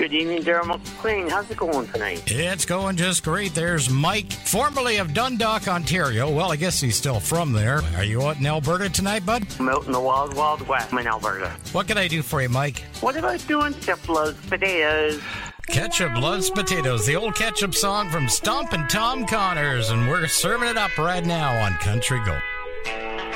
Good evening, Daryl McQueen. How's it going tonight? It's going just great. There's Mike, formerly of Dundalk, Ontario. Well, I guess he's still from there. Are you out in Alberta tonight, bud? I'm out in the wild, wild west. I'm in Alberta. What can I do for you, Mike? What about doing Ketchup Loves Potatoes? Ketchup Loves Potatoes, the old ketchup song from Stompin' Tom Connors, and we're serving it up right now on Country Gold.